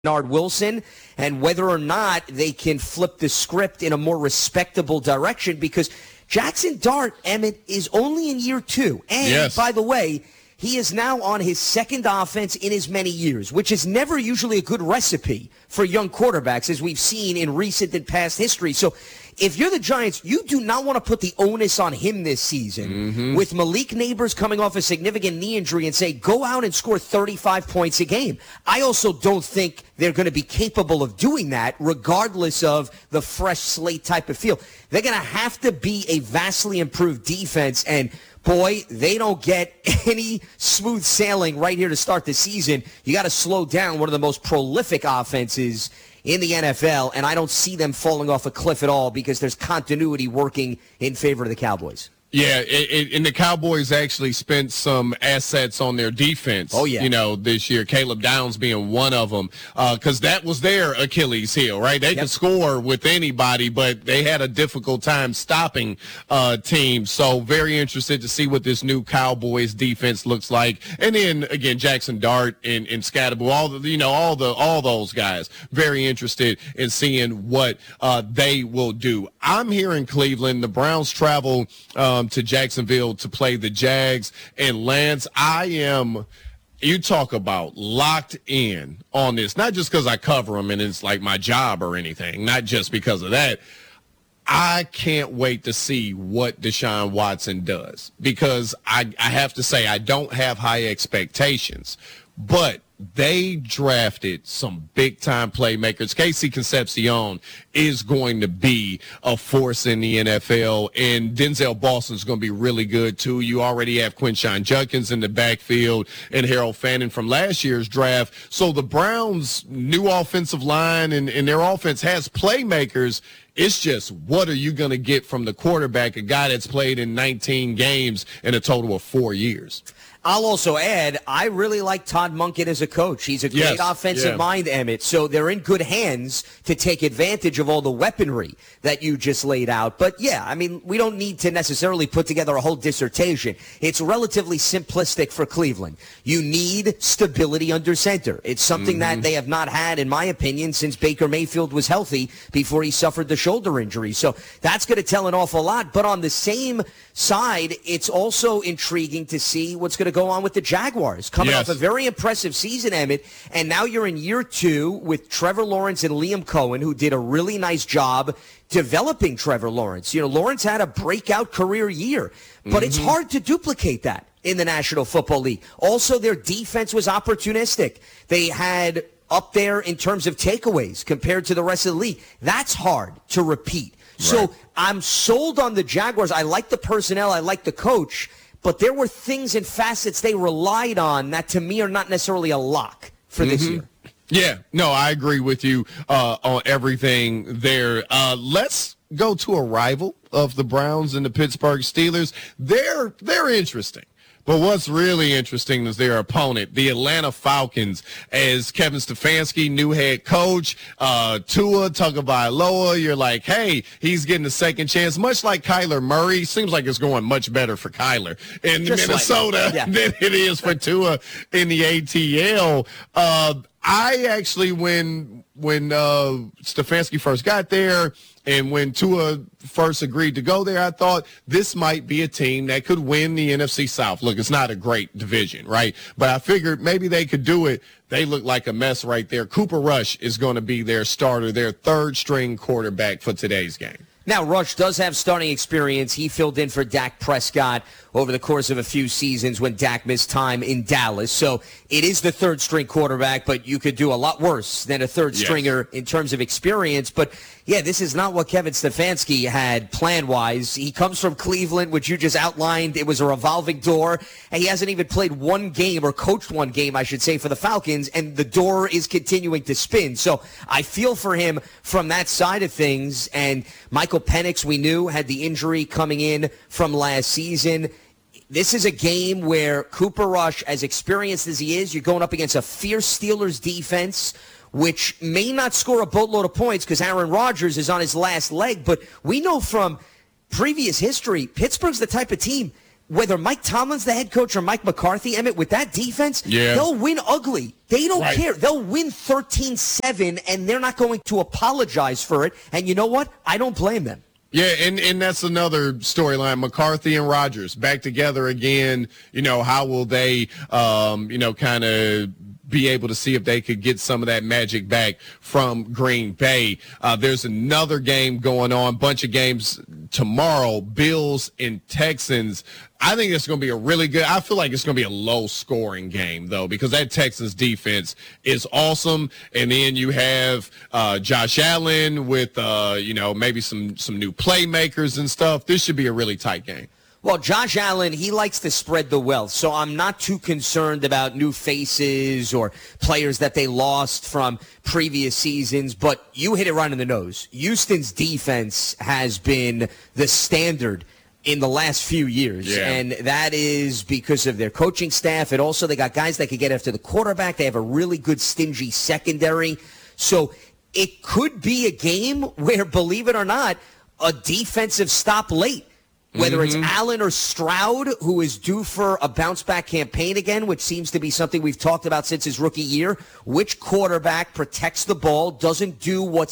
Bernard Wilson, and whether or not they can flip the script in a more respectable direction, because Jackson Dart, Emmett, is only in year 2. And, by the way, he is now on his second offense in as many years, which is never usually a good recipe for young quarterbacks, as we've seen in recent and past history. So if you're the Giants, you do not want to put the onus on him this season with Malik Neighbors coming off a significant knee injury and say, go out and score 35 points a game. I also don't think they're going to be capable of doing that regardless of the fresh slate type of feel. They're going to have to be a vastly improved defense, and boy, they don't get any smooth sailing right here to start the season. You got to slow down one of the most prolific offenses in the NFL, and I don't see them falling off a cliff at all because there's continuity working in favor of the Cowboys. Yeah, and the Cowboys actually spent some assets on their defense, this year, Caleb Downs being one of them, because that was their Achilles heel, right? They could score with anybody, but they had a difficult time stopping teams. So very interested to see what this new Cowboys defense looks like. And then, again, Jackson Dart and Scatterbo, all those guys, very interested in seeing what they will do. I'm here in Cleveland. The Browns travel to Jacksonville to play the Jags. And Lance, you talk about locked in on this, not just because I cover them and it's like my job or anything, not just because of that. I can't wait to see what Deshaun Watson does, because I have to say I don't have high expectations, but they drafted some big-time playmakers. Casey Concepcion is going to be a force in the NFL, and Denzel Boston's going to be really good, too. You already have Quinshon Judkins in the backfield and Harold Fannin from last year's draft. So the Browns' new offensive line and their offense has playmakers. It's just, what are you going to get from the quarterback, a guy that's played in 19 games in a total of 4 years? I'll also add, I really like Todd Monken as a coach. He's a great offensive mind, Emmett. So they're in good hands to take advantage of all the weaponry that you just laid out. But, we don't need to necessarily put together a whole dissertation. It's relatively simplistic for Cleveland. You need stability under center. It's something that they have not had, in my opinion, since Baker Mayfield was healthy before he suffered the shoulder injury. So that's going to tell an awful lot. But on the same side, it's also intriguing to see what's going to go on with the Jaguars, coming off a very impressive season, Emmett, and now you're in year 2 with Trevor Lawrence and Liam Cohen, who did a really nice job developing Trevor Lawrence. Lawrence had a breakout career year, but it's hard to duplicate that in the National Football League. Also, their defense was opportunistic. They had up there in terms of takeaways compared to the rest of the league. That's hard to repeat. Right. So I'm sold on the Jaguars. I like the personnel. I like the coach. But there were things and facets they relied on that, to me, are not necessarily a lock for this year. Yeah, no, I agree with you on everything there. Let's go to a rival of the Browns and the Pittsburgh Steelers. They're interesting. But what's really interesting is their opponent, the Atlanta Falcons, as Kevin Stefanski, new head coach, Tua Tagovailoa. You're like, hey, he's getting a second chance, much like Kyler Murray. Seems like it's going much better for Kyler in Minnesota than it is for Tua in the ATL. I actually, when Stefanski first got there and when Tua first agreed to go there, I thought this might be a team that could win the NFC South. Look, it's not a great division, right? But I figured maybe they could do it. They look like a mess right there. Cooper Rush is going to be their starter, their third-string quarterback for today's game. Now, Rush does have starting experience. He filled in for Dak Prescott over the course of a few seasons when Dak missed time in Dallas. So it is the third-string quarterback, but you could do a lot worse than a third-stringer in terms of experience. But, this is not what Kevin Stefanski had plan-wise. He comes from Cleveland, which you just outlined. It was a revolving door, and he hasn't even played one game, or coached one game, I should say, for the Falcons, and the door is continuing to spin. So I feel for him from that side of things, and Michael Penix, we knew, had the injury coming in from last season. This is a game where Cooper Rush, as experienced as he is, you're going up against a fierce Steelers defense, which may not score a boatload of points because Aaron Rodgers is on his last leg. But we know from previous history, Pittsburgh's the type of team, whether Mike Tomlin's the head coach or Mike McCarthy, Emmett, with that defense, they'll win ugly. They don't care. They'll win 13-7, and they're not going to apologize for it. And you know what? I don't blame them. Yeah, and that's another storyline. McCarthy and Rodgers back together again. You know, how will they, kind of be able to see if they could get some of that magic back from Green Bay? There's another game going on, bunch of games tomorrow, Bills and Texans. I think it's going to be I feel like it's going to be a low-scoring game, though, because that Texans defense is awesome. And then you have Josh Allen with, maybe some new playmakers and stuff. This should be a really tight game. Well, Josh Allen, he likes to spread the wealth, so I'm not too concerned about new faces or players that they lost from previous seasons, but you hit it right on the nose. Houston's defense has been the standard in the last few years, and that is because of their coaching staff, and also they got guys that can get after the quarterback. They have a really good stingy secondary, so it could be a game where, believe it or not, a defensive stop late. Whether it's Allen or Stroud, who is due for a bounce-back campaign again, which seems to be something we've talked about since his rookie year. Which quarterback protects the ball, doesn't do what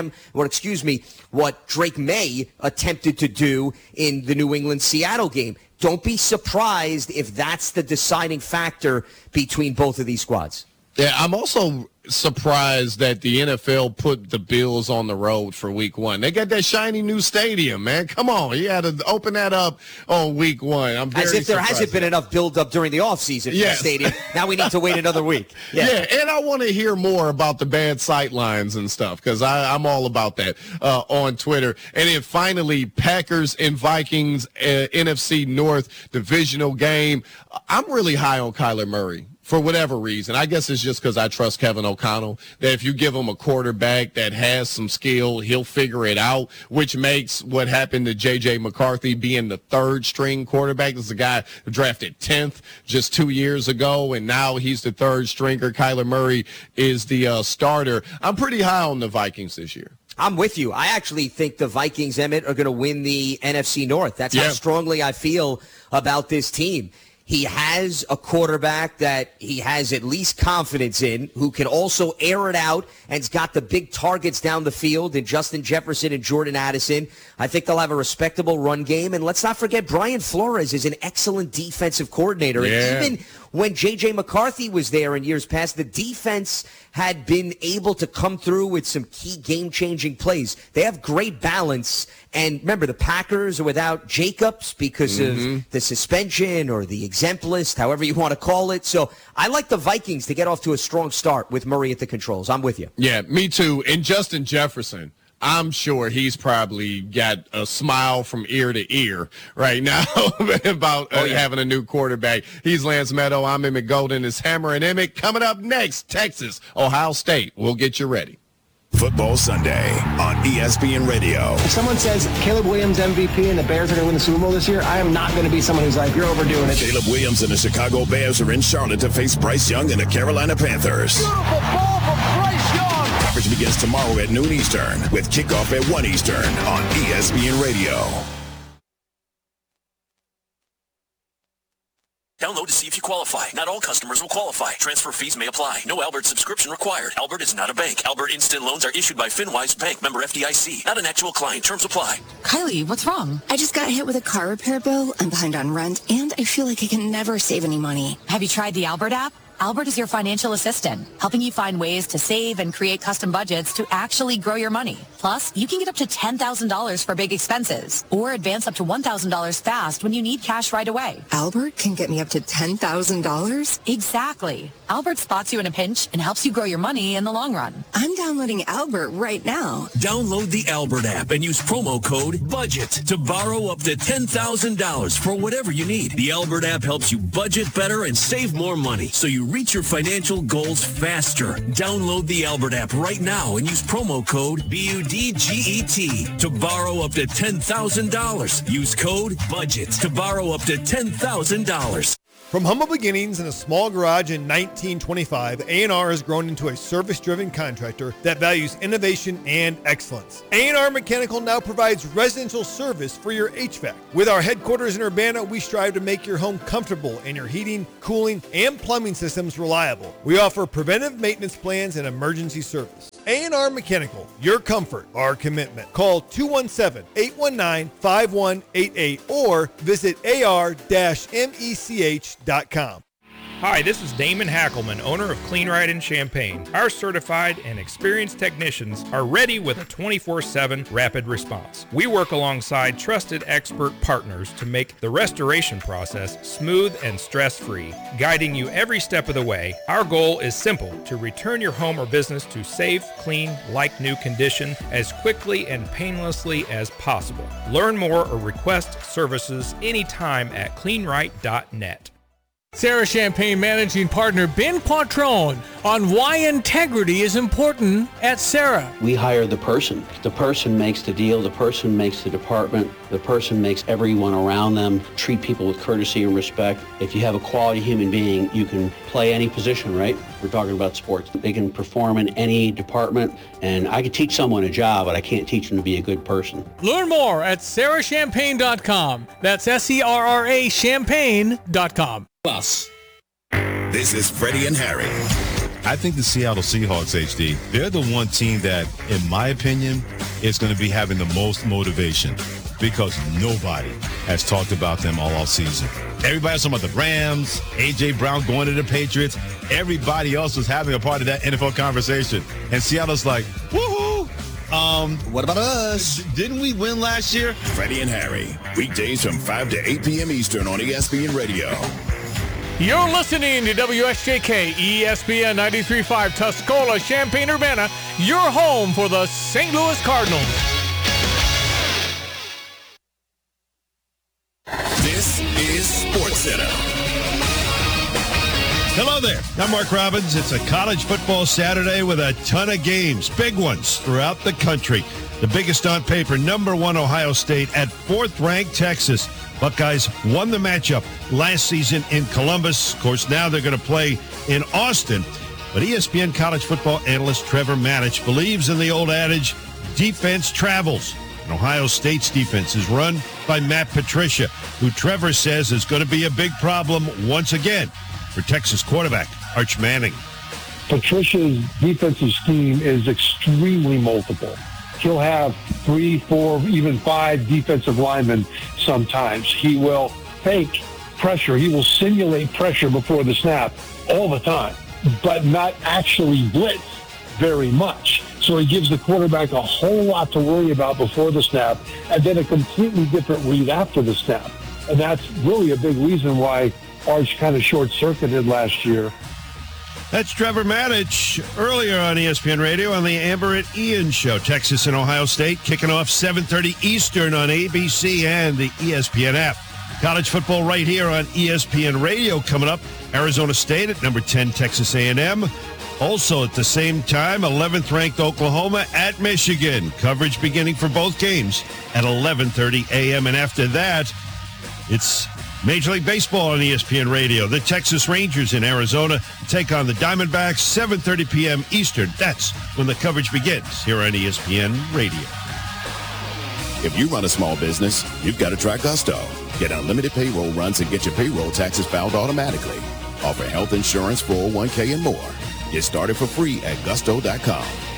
Drake May attempted to do in the New England-Seattle game. Don't be surprised if that's the deciding factor between both of these squads. Yeah, I'm also surprised that the NFL put the Bills on the road for week 1. They got that shiny new stadium, man. Come on. You had to open that up on week 1. I'm very As if there surprised. hasn't been enough build-up during the offseason for the stadium. Now we need to wait another week. Yeah, and I want to hear more about the bad sight lines and stuff, because I'm all about that on Twitter. And then finally, Packers and Vikings, NFC North divisional game. I'm really high on Kyler Murray. For whatever reason. I guess it's just because I trust Kevin O'Connell, that if you give him a quarterback that has some skill, he'll figure it out, which makes what happened to J.J. McCarthy being the third-string quarterback. This is a guy who drafted 10th just 2 years ago, and now he's the third-stringer. Kyler Murray is the starter. I'm pretty high on the Vikings this year. I'm with you. I actually think the Vikings, Emmett, are going to win the NFC North. That's how strongly I feel about this team. He has a quarterback that he has at least confidence in, who can also air it out and's got the big targets down the field in Justin Jefferson and Jordan Addison. I think they'll have a respectable run game. And let's not forget, Brian Flores is an excellent defensive coordinator. Yeah. And even when J.J. McCarthy was there in years past, the defense had been able to come through with some key game-changing plays. They have great balance. And remember, the Packers are without Jacobs because of the suspension or the exempt list, however you want to call it. So I like the Vikings to get off to a strong start with Murray at the controls. I'm with you. Yeah, me too. And Justin Jefferson, I'm sure he's probably got a smile from ear to ear right now about having a new quarterback. He's Lance Meadow. I'm Emmett Golden. It's Hammer and Emmett. Coming up next, Texas, Ohio State. We'll get you ready. Football Sunday on ESPN Radio. If someone says Caleb Williams MVP and the Bears are going to win the Super Bowl this year, I am not going to be someone who's like, you're overdoing it. Caleb Williams and the Chicago Bears are in Charlotte to face Bryce Young and the Carolina Panthers. Beautiful ball from Bryce Young. Coverage begins tomorrow at noon Eastern with kickoff at 1 Eastern on ESPN Radio. Download to see if you qualify. Not all customers will qualify. Transfer fees may apply. No Albert subscription required. Albert is not a bank. Albert Instant Loans are issued by FinWise Bank, member FDIC. Not an actual client. Terms apply. Kylie, what's wrong? I just got hit with a car repair bill. I'm behind on rent, and I feel like I can never save any money. Have you tried the Albert app? Albert is your financial assistant, helping you find ways to save and create custom budgets to actually grow your money. Plus, you can get up to $10,000 for big expenses or advance up to $1,000 fast when you need cash right away. Albert can get me up to $10,000? Exactly. Albert spots you in a pinch and helps you grow your money in the long run. I'm downloading Albert right now. Download the Albert app and use promo code BUDGET to borrow up to $10,000 for whatever you need. The Albert app helps you budget better and save more money so you reach your financial goals faster. Download the Albert app right now and use promo code BUDGET to borrow up to $10,000. Use code BUDGET to borrow up to $10,000. From humble beginnings in a small garage in 1925, A&R has grown into a service-driven contractor that values innovation and excellence. A&R Mechanical now provides residential service for your HVAC. With our headquarters in Urbana, we strive to make your home comfortable and your heating, cooling, and plumbing systems reliable. We offer preventive maintenance plans and emergency service. A&R Mechanical, your comfort, our commitment. Call 217-819-5188 or visit ar-mech.com. Hi, this is Damon Hackelman, owner of Clean Right in Champaign. Our certified and experienced technicians are ready with a 24/7 rapid response. We work alongside trusted expert partners to make the restoration process smooth and stress-free, guiding you every step of the way. Our goal is simple: to return your home or business to safe, clean, like-new condition as quickly and painlessly as possible. Learn more or request services anytime at cleanright.net. Sarah Champagne Managing Partner Ben Quattrone on why integrity is important at Sarah. We hire the person. The person makes the deal. The person makes the department. The person makes everyone around them treat people with courtesy and respect. If you have a quality human being, you can play any position, right? We're talking about sports. They can perform in any department, and I can teach someone a job, but I can't teach them to be a good person. Learn more at sarahchampagne.com. That's SERRA champagne.com. Plus. This is Freddie and Harry. I think the Seattle Seahawks, HD, they're the one team that, in my opinion, is going to be having the most motivation because nobody has talked about them all season. Everybody's talking about the Rams, A.J. Brown going to the Patriots. Everybody else was having a part of that NFL conversation. And Seattle's like, woohoo! What about us? Didn't we win last year? Freddie and Harry, weekdays from 5 to 8 p.m. Eastern on ESPN Radio. You're listening to WSJK ESPN 93.5 Tuscola, Champaign-Urbana, your home for the St. Louis Cardinals. This is SportsCenter. Hello there. I'm Mark Robbins. It's a college football Saturday with a ton of games, big ones throughout the country. The biggest on paper, number 1 Ohio State at 4th-ranked Texas. Buckeyes won the matchup last season in Columbus. Of course, now they're going to play in Austin. But ESPN college football analyst Trevor Matich believes in the old adage, defense travels. And Ohio State's defense is run by Matt Patricia, who Trevor says is going to be a big problem once again for Texas quarterback Arch Manning. Patricia's defensive scheme is extremely multiple. He'll have 3, 4, even 5 defensive linemen sometimes. He will fake pressure. He will simulate pressure before the snap all the time, but not actually blitz very much. So he gives the quarterback a whole lot to worry about before the snap, and then a completely different read after the snap. And that's really a big reason why Arch kind of short-circuited last year. That's Trevor Matich earlier on ESPN Radio on the Amber and Ian Show. Texas and Ohio State kicking off 7:30 Eastern on ABC and the ESPN app. College football right here on ESPN Radio coming up. Arizona State at number 10, Texas A&M. Also at the same time, 11th-ranked Oklahoma at Michigan. Coverage beginning for both games at 11:30 a.m. And after that, it's Major League Baseball on ESPN Radio. The Texas Rangers in Arizona take on the Diamondbacks, 7:30 p.m. Eastern. That's when the coverage begins here on ESPN Radio. If you run a small business, you've got to try Gusto. Get unlimited payroll runs and get your payroll taxes filed automatically. Offer health insurance, 401k, and more. Get started for free at gusto.com.